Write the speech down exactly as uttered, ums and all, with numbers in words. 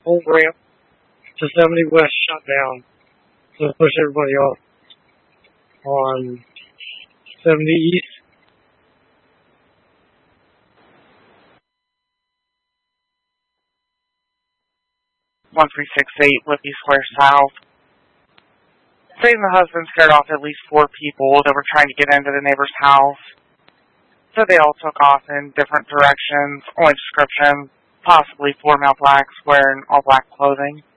whole ramp to seventy West shut down to push everybody off on seventy East. one three six eight, Lippy Square South. Saying the husband scared off at least four people that were trying to get into the neighbor's house. So they all took off in different directions, only description, possibly four male blacks wearing all black clothing.